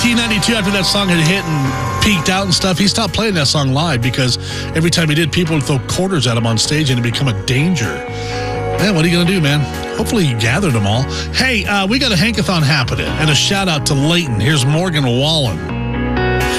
1992, after that song had hit and peaked out and stuff, he stopped playing that song live because every time he did, people would throw quarters at him on stage and it become a danger. Man, what are you going to do, man? Hopefully you gathered them all. Hey, we got a Hankathon happening and a shout out to Leighton. Here's Morgan Wallen.